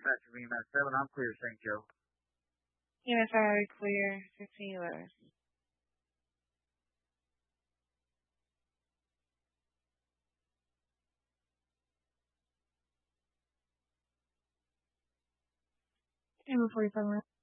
Dispatcher VMAX 7, I'm clear, St. Joe. Unit Ferrari clear, 1511. Number 47.